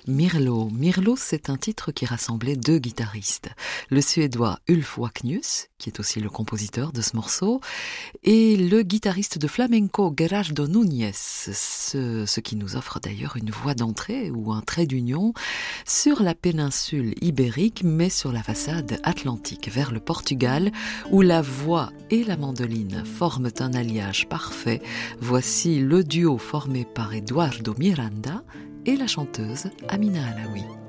Mirlo. Mirlo, c'est un titre qui rassemblait deux guitaristes. Le Suédois Ulf Wacknius, qui est aussi le compositeur de ce morceau, et le guitariste de flamenco Gerardo Núñez, ce qui nous offre d'ailleurs une voie d'entrée ou un trait d'union sur la péninsule ibérique, mais sur la façade atlantique vers le Portugal, où la voix et la mandoline forment un alliage parfait. Voici le duo formé par Eduardo Miranda et la chanteuse Amina Alaoui.